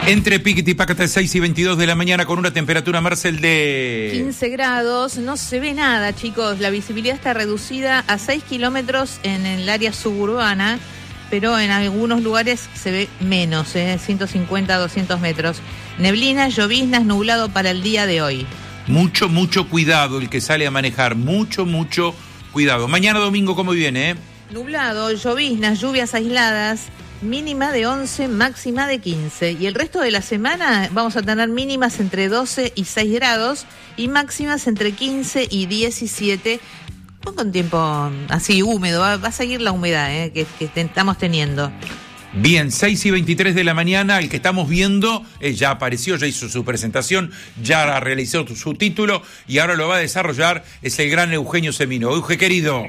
Entre Piquete y Pacata, 6 y 22 de la mañana, con una temperatura, Marcel, de 15 grados. No se ve nada, chicos. La visibilidad está reducida a 6 kilómetros en el área suburbana, pero en algunos lugares se ve menos, 150 a 200 metros. Neblinas, lloviznas, nublado para el día de hoy. Mucho cuidado el que sale a manejar. Mucho cuidado. Mañana domingo, ¿cómo viene? Nublado, lloviznas, lluvias aisladas. Mínima de 11, máxima de 15. Y el resto de la semana vamos a tener mínimas entre 12 y 6 grados y máximas entre 15 y 17. Con tiempo así húmedo, va a seguir la humedad que estamos teniendo. Bien, 6 y 23 de la mañana, el que estamos viendo ya apareció, ya hizo su presentación, ya realizó su título y ahora lo va a desarrollar, es el gran Eugenio Semino. Euge, querido.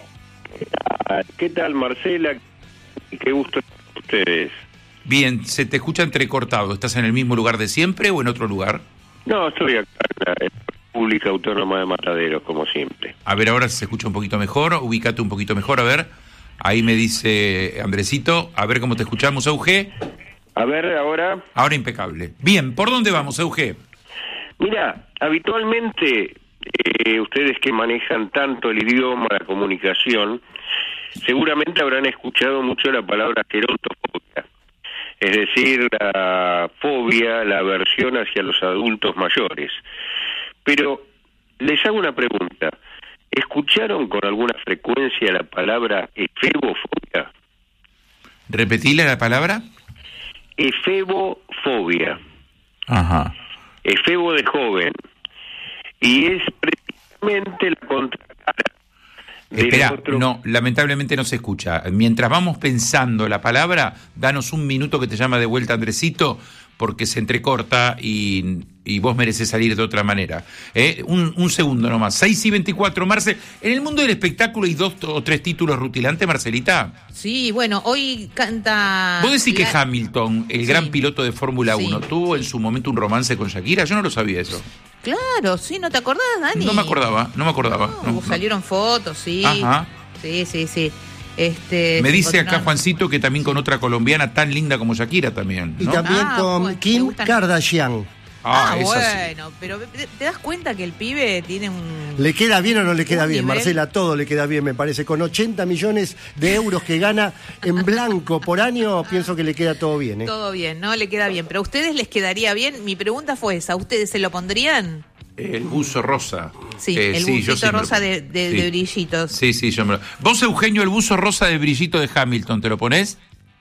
¿Qué tal, Marcela? Qué gusto ustedes. Bien, se te escucha entrecortado. ¿Estás en el mismo lugar de siempre o en otro lugar? No, estoy acá en la República Autónoma de Mataderos, como siempre. A ver, ahora se escucha un poquito mejor, ubícate un poquito mejor, a ver. Ahí me dice Andresito, a ver cómo te escuchamos, Euge. A ver, ahora. Ahora impecable. Bien, ¿por dónde vamos, Euge? Mira, habitualmente ustedes que manejan tanto el idioma, la comunicación, seguramente habrán escuchado mucho la palabra gerontofobia, es decir, la fobia, la aversión hacia los adultos mayores. Pero les hago una pregunta. ¿Escucharon con alguna frecuencia la palabra efebofobia? ¿Repetile la palabra? Efebofobia. Ajá. Efebo de joven. Y es precisamente la contracara. Espera, no, lamentablemente no se escucha. Mientras vamos pensando la palabra, danos un minuto que te llama de vuelta Andresito, porque se entrecorta y vos mereces salir de otra manera. Un segundo nomás. 6 y 24, Marcel. En el mundo del espectáculo hay 2 o 3 títulos rutilantes, Marcelita. Sí, bueno, hoy canta... ¿Vos decís que Hamilton, el gran piloto de Fórmula 1, tuvo en su momento un romance con Shakira? Yo no lo sabía eso. Claro, sí, ¿no te acordás, Dani? No me acordaba. No, salieron fotos, sí. Ajá. Sí. Me dice acá Juancito que también con otra colombiana tan linda como Shakira también, ¿no? Y también con Kim Kardashian. Bueno, pero ¿te das cuenta que el pibe tiene un... ¿Le queda bien o no le queda bien, nivel? Marcela? Todo le queda bien, me parece. Con 80 millones de euros que gana en blanco por año, pienso que le queda todo bien. Todo bien, ¿no? Le queda bien. ¿Pero a ustedes les quedaría bien? Mi pregunta fue esa. ¿Ustedes se lo pondrían? El buzo rosa. Sí, el bucito rosa de brillitos. Sí, yo me lo... ¿Vos, Eugenio, el buzo rosa de brillito de Hamilton, te lo ponés?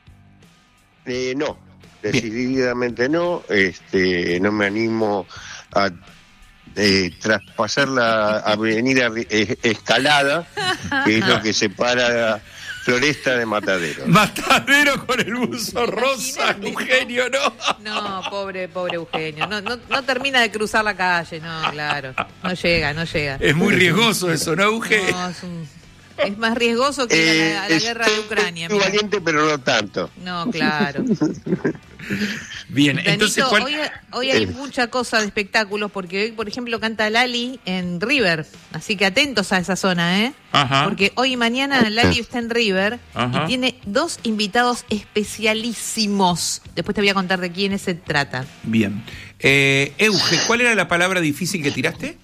No. Decididamente no, no me animo a traspasar la avenida Escalada, que es lo que separa Floresta de Matadero. Matadero con el buzo rosa, Eugenio, ¿no? No, pobre Eugenio, no termina de cruzar la calle, no, claro, no llega. Es muy riesgoso eso, ¿no, Eugenio? No, es más riesgoso que la guerra de Ucrania. Es valiente, pero no tanto. No, claro. Bien, Danito, entonces... Hoy hay mucha cosa de espectáculos, porque hoy, por ejemplo, canta Lali en River. Así que atentos a esa zona, ¿eh? Ajá. Porque hoy y mañana Lali está en River. Ajá. Y tiene 2 invitados especialísimos. Después te voy a contar de quiénes se trata. Bien. Euge, ¿cuál era la palabra difícil que tiraste?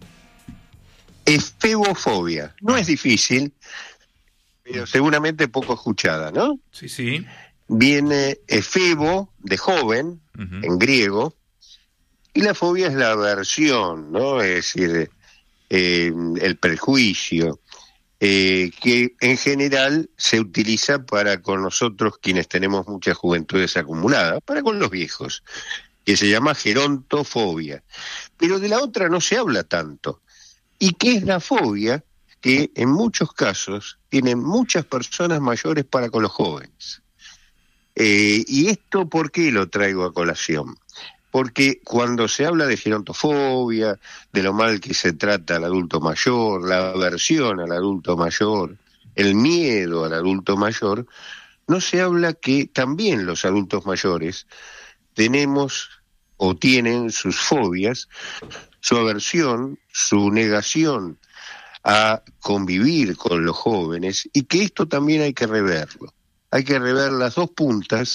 Efebofobia. No es difícil, pero seguramente poco escuchada, ¿no? Sí. Viene efebo, de joven, en griego, y la fobia es la aversión, ¿no? Es decir, el prejuicio, que en general se utiliza para con nosotros quienes tenemos muchas juventudes acumuladas, para con los viejos, que se llama gerontofobia. Pero de la otra no se habla tanto. ¿Y qué es la fobia? Que en muchos casos tienen muchas personas mayores para con los jóvenes. ¿Y esto por qué lo traigo a colación? Porque cuando se habla de gerontofobia, de lo mal que se trata al adulto mayor, la aversión al adulto mayor, el miedo al adulto mayor, no se habla que también los adultos mayores tenemos o tienen sus fobias, su aversión, su negación a convivir con los jóvenes, y que esto también hay que reverlo. Hay que rever las 2 puntas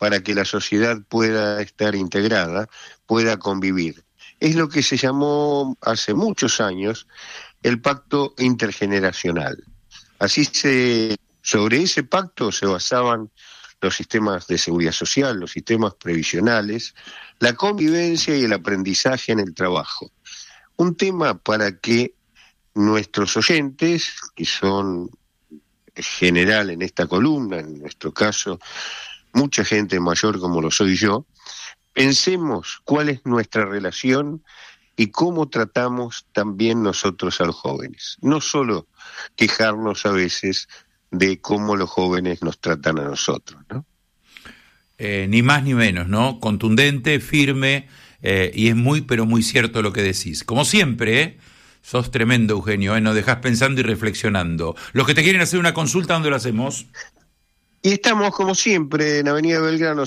para que la sociedad pueda estar integrada, pueda convivir. Es lo que se llamó hace muchos años el pacto intergeneracional. Sobre ese pacto se basaban los sistemas de seguridad social, los sistemas previsionales, la convivencia y el aprendizaje en el trabajo. Un tema para que nuestros oyentes, que son en general en esta columna, en nuestro caso, mucha gente mayor como lo soy yo, pensemos cuál es nuestra relación y cómo tratamos también nosotros a los jóvenes. No solo quejarnos a veces de cómo los jóvenes nos tratan a nosotros, ¿no? Ni más ni menos, ¿no? Contundente, firme, y es muy, pero muy cierto lo que decís. Como siempre, sos tremendo, Eugenio, nos dejás pensando y reflexionando. Los que te quieren hacer una consulta, ¿dónde lo hacemos? Y estamos, como siempre, en Avenida Belgrano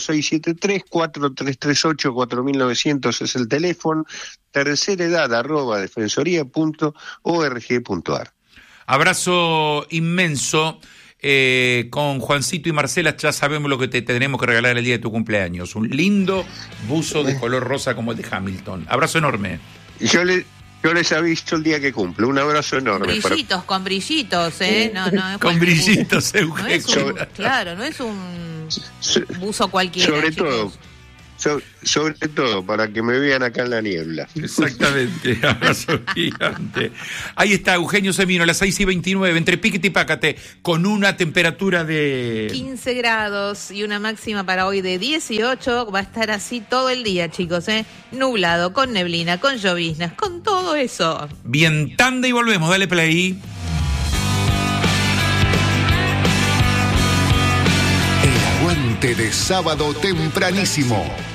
673-4338-4900 es el teléfono, terceredad@defensoría.org.ar. Abrazo inmenso. Con Juancito y Marcela ya sabemos lo que te tenemos que regalar el día de tu cumpleaños. Un lindo buzo de color rosa como el de Hamilton. Abrazo enorme. Yo les aviso el día que cumple. Un abrazo enorme. Con brillitos, ¿eh? No, con brillitos, Eugenio. Claro, no es un buzo cualquiera. Sobre todo, para que me vean acá en la niebla. Exactamente, abrazo gigante. Ahí está Eugenio Semino, a las 6:29, entre Piquete y Pácate, con una temperatura de 15 grados y una máxima para hoy de 18. Va a estar así todo el día, chicos, ¿eh? Nublado, con neblina, con lloviznas, con todo eso. Bien, tanda y volvemos, dale play. El aguante de sábado tempranísimo.